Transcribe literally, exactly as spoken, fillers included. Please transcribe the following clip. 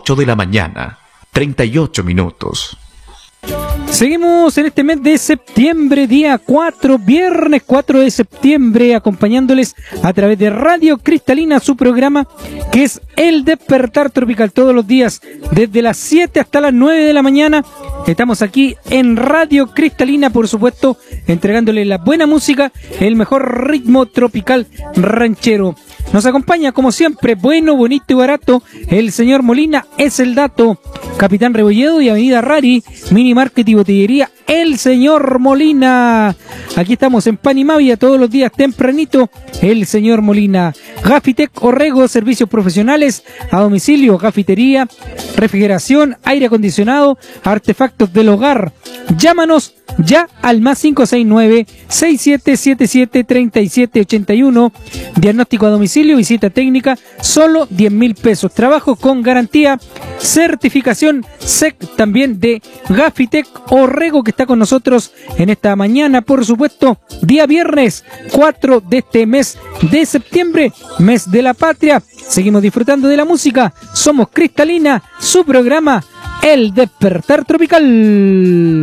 ocho de la mañana, treinta y ocho minutos. Seguimos en este mes de septiembre, día cuatro, viernes cuatro de septiembre, acompañándoles a través de Radio Cristalina, su programa que es El Despertar Tropical, todos los días, desde las siete hasta las nueve de la mañana. Estamos aquí en Radio Cristalina, por supuesto, entregándole la buena música, el mejor ritmo tropical ranchero. Nos acompaña, como siempre, bueno, bonito y barato, el señor Molina es el dato. Capitán Rebolledo y Avenida Rari, Mini Market y Botillería, el señor Molina. Aquí estamos en Panimavia todos los días tempranito, el señor Molina. Gafitec Orrego, servicios profesionales a domicilio, gafitería, refrigeración, aire acondicionado, artefactos del hogar. Llámanos ya al más cinco seis nueve, seis siete siete siete, tres siete ocho uno. Diagnóstico a domicilio, visita técnica, solo diez mil pesos. Trabajo con garantía, certificación S E C también de Gafitec Orrego, que está con nosotros en esta mañana, por supuesto, día viernes cuatro de este mes de septiembre, mes de la patria. Seguimos disfrutando de la música. Somos Cristalina, su programa El Despertar Tropical.